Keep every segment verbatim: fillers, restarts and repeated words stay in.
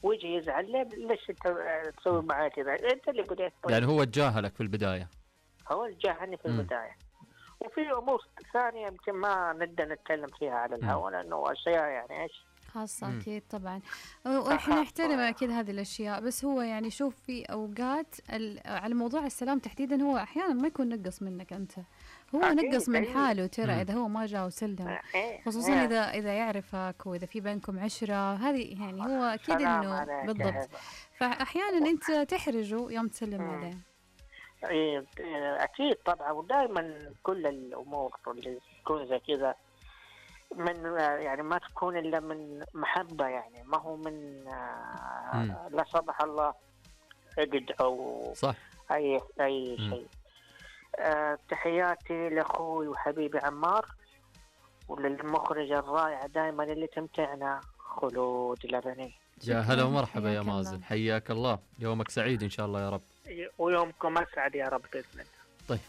ويجي يزعل ليه ليش انت تسوي معاه كذا؟ انت اللي بديت. يعني هو تجاهلك في البداية؟ هو تجاهلني في البداية. وفي امور ثانيه يمكن ما نقدر نتكلم فيها على الهواء لانه اشياء يعني ايش خاصة. أكيد طبعا، وإحنا نحترم أكيد هذه الأشياء. بس هو يعني شوف في أوقات على موضوع السلام تحديدا هو أحيانا ما يكون نقص منك أنت، هو نقص من حاله ترى. إذا هو ما جاء وسلم، خصوصا إذا إذا يعرفك وإذا في بينكم عشرة، هذه يعني هو أكيد إنه بالضبط. فأحيانا أنت تحرجه يوم تسلم عليه. أكيد طبعا. ودائما كل الأمور اللي تكون زي كذا من يعني ما تكون إلا من محبة، يعني ما هو من آه لا سمح الله عقد أو صح. أي أي شيء. آه تحياتي لأخوي وحبيبي عمار، وللمخرج الرائع دائما اللي تمتعنا خلود لبني. يا هلا ومرحبا يا مازن، حياك الله، يومك سعيد إن شاء الله يا رب. ويومكم أسعد يا رب بإذن الله. طيب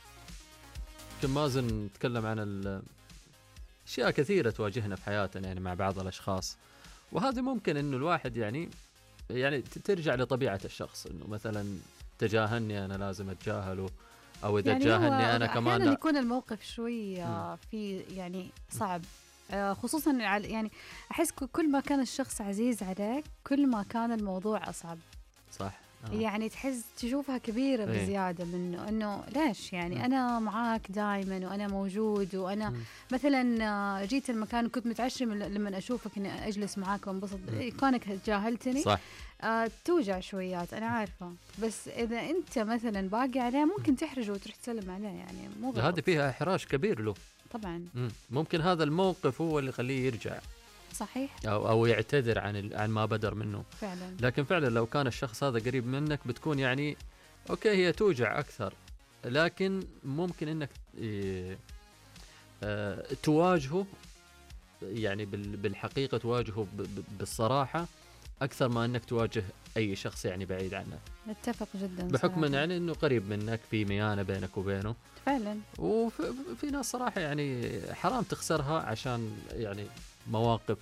كم مازن نتكلم عن أشياء كثيرة تواجهنا في حياتنا يعني مع بعض الأشخاص، وهذا ممكن إنه الواحد يعني يعني ترجع لطبيعة الشخص، إنه مثلا تجاهلني أنا لازم أتجاهله، أو إذا يعني تجاهلني أنا كمان أحيانا يكون الموقف شوي في يعني صعب، خصوصا يعني أحس كل ما كان الشخص عزيز عليك كل ما كان الموضوع أصعب. صح. آه. يعني تحس تشوفها كبيرة بزيادة منه، إنه ليش يعني م. أنا معاك دائما وأنا موجود، وأنا م. مثلا جيت المكان كنت متعشم لما أشوفك إني أجلس معاك وانبسط، كونك جاهلتني صح. آه توجع شويات أنا عارفة. بس إذا أنت مثلا باقي عليه ممكن تحرجه وتروح تسلم عليه، يعني مو هذه فيها إحراج كبير له طبعا. م. ممكن هذا الموقف هو اللي يخليه يرجع صحيح، أو أو يعتذر عن عن ما بدر منه فعلا. لكن فعلا لو كان الشخص هذا قريب منك بتكون يعني أوكي هي توجع أكثر، لكن ممكن إنك إيه آه تواجهه يعني بالحقيقة، تواجهه بالصراحة أكثر ما إنك تواجه أي شخص يعني بعيد عنه. نتفق جدا بحكم صراحة. يعني إنه قريب منك، في ميانة بينك وبينه فعلا. وفي ناس صراحة يعني حرام تخسرها عشان يعني مواقف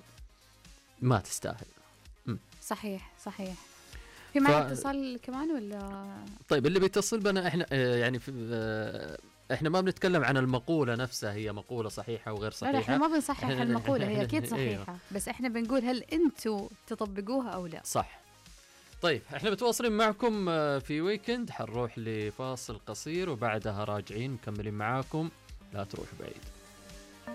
ما تستاهل. م. صحيح صحيح. في معنا ف... اتصال كمان ولا؟ طيب اللي بيتصل بنا احنا يعني في احنا ما بنتكلم عن المقولة نفسها، هي مقولة صحيحة وغير صحيحة. لا احنا ما بنصحح المقولة، هي اكيد صحيحة بس احنا بنقول هل انتوا تطبقوها او لا. صح. طيب احنا متواصلين معكم في ويكند، حنروح لفاصل قصير وبعدها راجعين مكملين معاكم، لا تروح بعيد.